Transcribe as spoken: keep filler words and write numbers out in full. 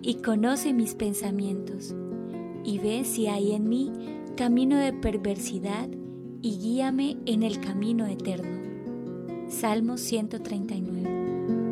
y conoce mis pensamientos, y ve si hay en mí camino de perversidad, y guíame en el camino eterno. Salmo ciento treinta y nueve.